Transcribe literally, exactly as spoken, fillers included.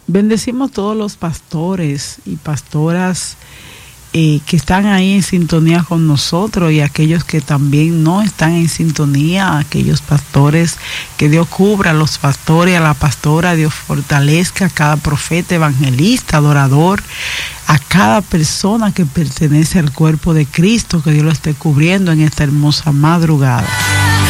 Bendecimos todos los pastores y pastoras eh, que están ahí en sintonía con nosotros y aquellos que también no están en sintonía, aquellos pastores, que Dios cubra a los pastores, a la pastora, Dios fortalezca a cada profeta, evangelista, adorador, a cada persona que pertenece al cuerpo de Cristo, que Dios lo esté cubriendo en esta hermosa madrugada.